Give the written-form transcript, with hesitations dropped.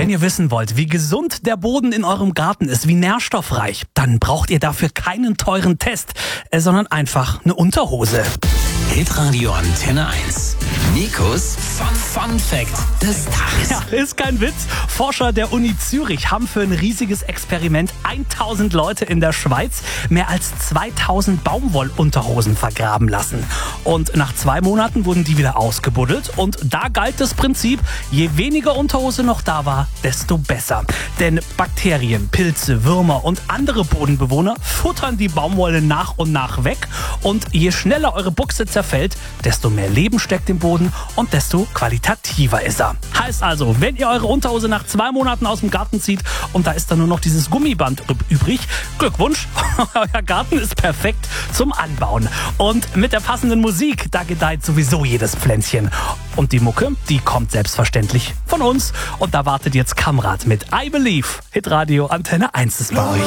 Wenn ihr wissen wollt, wie gesund der Boden in eurem Garten ist, wie nährstoffreich, dann braucht ihr dafür keinen teuren Test, sondern einfach eine Unterhose. Hitradio Antenne 1. Nikos Fun Fact des Tages. Ja, ist kein Witz. Forscher der Uni Zürich haben für ein riesiges Experiment 1000 Leute in der Schweiz mehr als 2000 Baumwollunterhosen vergraben lassen. Und nach 2 Monaten wurden die wieder ausgebuddelt. Und da galt das Prinzip, je weniger Unterhose noch da war, desto besser. Denn Bakterien, Pilze, Würmer und andere Bodenbewohner futtern die Baumwolle nach und nach weg. Und je schneller eure Buchse zerfällt, desto mehr Leben steckt im Boden und desto qualitativer ist er. Heißt also, wenn ihr eure Unterhose nach 2 Monaten aus dem Garten zieht und da ist dann nur noch dieses Gummiband übrig, Glückwunsch, euer Garten ist perfekt zum Anbauen. Und mit der passenden Musik, da gedeiht sowieso jedes Pflänzchen. Und die Mucke, die kommt selbstverständlich von uns. Und da wartet jetzt Kamrat mit I Believe. Hitradio Antenne 1 ist bei euch.